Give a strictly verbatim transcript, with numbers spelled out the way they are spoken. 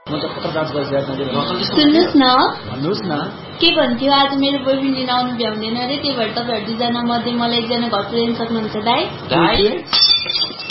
म त कता जाँच गरिसकेको सुन्नुहोस् न भन्नुहोस् न के भन्थ्यो आज मेरो बोयफ्रेन्ड लिन आउनु भ्याउँदैन अरे त्यही भएर तपाईँहरू दुईजना मध्ये मलाई एकजना घर पुर्याउन सक्नुहुन्छ दाइ?